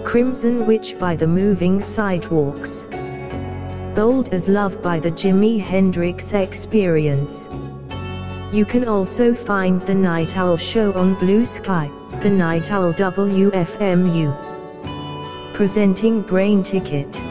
Crimson Witch by the Moving Sidewalks. Bold as Love by the Jimi Hendrix Experience. You can also find The Night Owl Show on Blue Sky, The Night Owl WFMU. Presenting Brain Ticket.